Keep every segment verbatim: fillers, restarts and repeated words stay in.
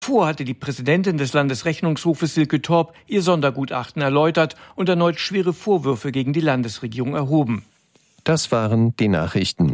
Zuvor hatte die Präsidentin des Landesrechnungshofes Silke Torp ihr Sondergutachten erläutert und erneut schwere Vorwürfe gegen die Landesregierung erhoben. Das waren die Nachrichten.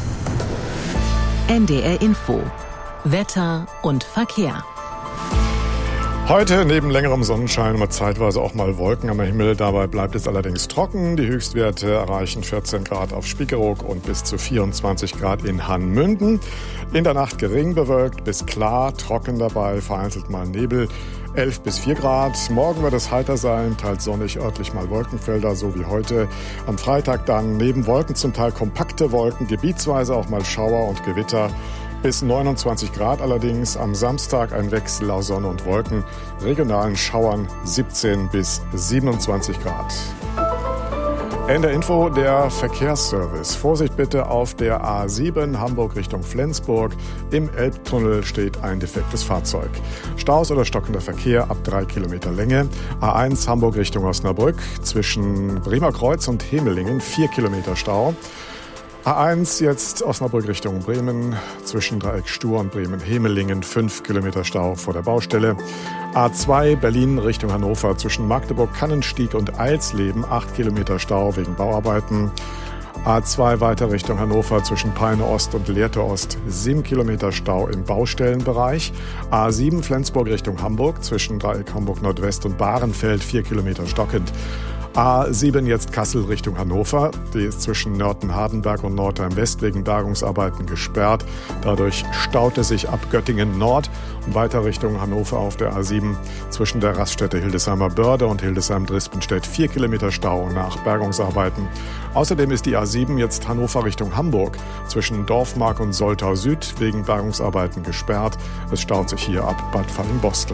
N D R Info. Wetter und Verkehr. Heute neben längerem Sonnenschein mit zeitweise auch mal Wolken am Himmel. Dabei bleibt es allerdings trocken. Die Höchstwerte erreichen vierzehn Grad auf Spiekeroog und bis zu vierundzwanzig Grad in Hanmünden. In der Nacht gering bewölkt bis klar, trocken dabei, vereinzelt mal Nebel. elf bis vier Grad. Morgen wird es heiter sein, teils sonnig, örtlich mal Wolkenfelder, so wie heute. Am Freitag dann neben Wolken zum Teil kompakte Wolken, gebietsweise auch mal Schauer und Gewitter. Bis neunundzwanzig Grad allerdings. Am Samstag ein Wechsel aus Sonne und Wolken. Regionalen Schauern siebzehn bis siebenundzwanzig Grad. Ende Info, der Verkehrsservice. Vorsicht bitte auf der A sieben Hamburg Richtung Flensburg. Im Elbtunnel steht ein defektes Fahrzeug. Staus oder stockender Verkehr ab drei Kilometer Länge. A eins Hamburg Richtung Osnabrück. Zwischen Bremer Kreuz und Hemelingen vier Kilometer Stau. A eins jetzt Osnabrück Richtung Bremen, zwischen Dreieck Stur und Bremen-Hemelingen, fünf Kilometer Stau vor der Baustelle. A zwei Berlin Richtung Hannover, zwischen Magdeburg-Kannenstieg und Eilsleben, acht Kilometer Stau wegen Bauarbeiten. A zwei weiter Richtung Hannover, zwischen Peine Ost und Lehrte Ost, sieben Kilometer Stau im Baustellenbereich. A sieben Flensburg Richtung Hamburg, zwischen Dreieck Hamburg Nordwest und Bahrenfeld, vier Kilometer stockend. A sieben jetzt Kassel Richtung Hannover. Die ist zwischen Nörten-Hardenberg und Nordheim-West wegen Bergungsarbeiten gesperrt. Dadurch staut es sich ab Göttingen Nord und weiter Richtung Hannover auf der A sieben. Zwischen der Raststätte Hildesheimer Börde und Hildesheim-Drispenstedt vier Kilometer Stau nach Bergungsarbeiten. Außerdem ist die A sieben jetzt Hannover Richtung Hamburg. Zwischen Dorfmark und Soltau Süd wegen Bergungsarbeiten gesperrt. Es staut sich hier ab Bad Fallenbostel.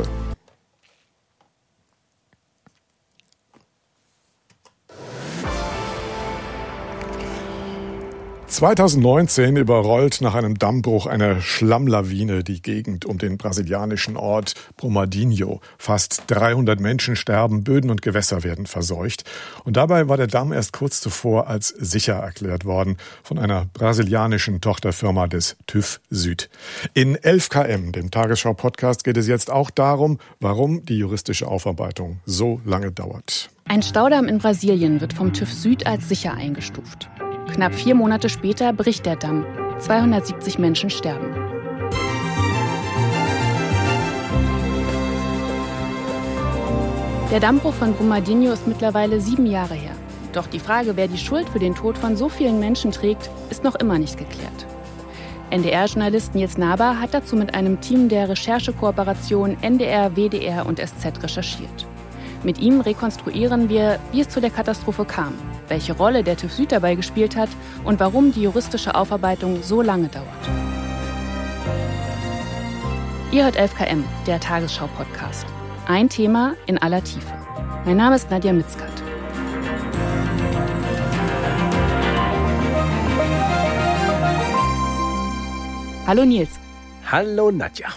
zweitausendneunzehn überrollt nach einem Dammbruch eine Schlammlawine die Gegend um den brasilianischen Ort Brumadinho. Fast dreihundert Menschen sterben, Böden und Gewässer werden verseucht. Und dabei war der Damm erst kurz zuvor als sicher erklärt worden von einer brasilianischen Tochterfirma des TÜV Süd. In elf Kilometer, dem Tagesschau-Podcast, geht es jetzt auch darum, warum die juristische Aufarbeitung so lange dauert. Ein Staudamm in Brasilien wird vom TÜV Süd als sicher eingestuft. Knapp vier Monate später bricht der Damm. zweihundertsiebzig Menschen sterben. Der Dammbruch von Brumadinho ist mittlerweile sieben Jahre her. Doch die Frage, wer die Schuld für den Tod von so vielen Menschen trägt, ist noch immer nicht geklärt. N D R-Journalist Nils Naber hat dazu mit einem Team der Recherchekooperation N D R, W D R und S Z recherchiert. Mit ihm rekonstruieren wir, wie es zu der Katastrophe kam, welche Rolle der TÜV Süd dabei gespielt hat und warum die juristische Aufarbeitung so lange dauert. Ihr hört elf Kilometer, der Tagesschau-Podcast. Ein Thema in aller Tiefe. Mein Name ist Nadja Mitzkat. Hallo Nils. Hallo Nadja.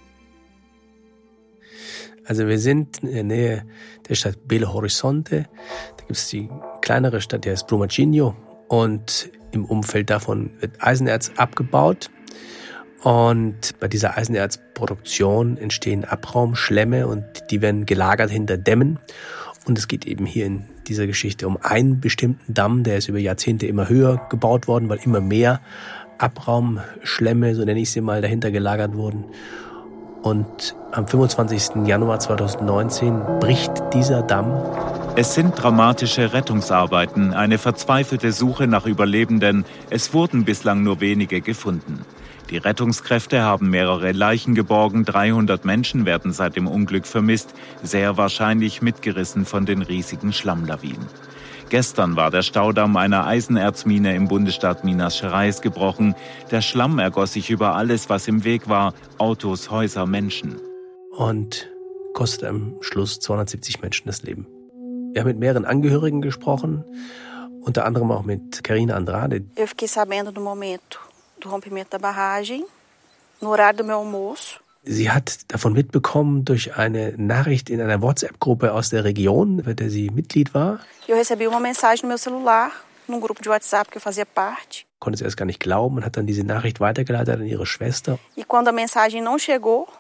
Also wir sind in der Nähe der Stadt Belo Horizonte. Da gibt es die kleinere Stadt, die heißt Brumadinho. Und im Umfeld davon wird Eisenerz abgebaut. Und bei dieser Eisenerzproduktion entstehen Abraumschlämme und die werden gelagert hinter Dämmen. Und es geht eben hier in dieser Geschichte um einen bestimmten Damm, der ist über Jahrzehnte immer höher gebaut worden, weil immer mehr Abraumschlämme, so nenne ich sie mal, dahinter gelagert wurden. Und am fünfundzwanzigsten Januar zweitausendneunzehn bricht dieser Damm. Es sind dramatische Rettungsarbeiten, eine verzweifelte Suche nach Überlebenden. Es wurden bislang nur wenige gefunden. Die Rettungskräfte haben mehrere Leichen geborgen, dreihundert Menschen werden seit dem Unglück vermisst, sehr wahrscheinlich mitgerissen von den riesigen Schlammlawinen. Gestern war der Staudamm einer Eisenerzmine im Bundesstaat Minas Gerais gebrochen. Der Schlamm ergoss sich über alles, was im Weg war, Autos, Häuser, Menschen. Und kostet am Schluss zweihundertsiebzig Menschen das Leben. Wir haben mit mehreren Angehörigen gesprochen, unter anderem auch mit Carina Andrade. Eu fiquei sabendo do momento do rompimento da barragem, no horário do meu almoço. Sie hat davon mitbekommen durch eine Nachricht in einer WhatsApp-Gruppe aus der Region, bei der sie Mitglied war. Eu recebi uma mensagem no meu celular, num grupo de WhatsApp que eu fazia parte. Konnte es erst gar nicht glauben und hat dann diese Nachricht weitergeleitet an ihre Schwester. E quando a mensagem não chegou,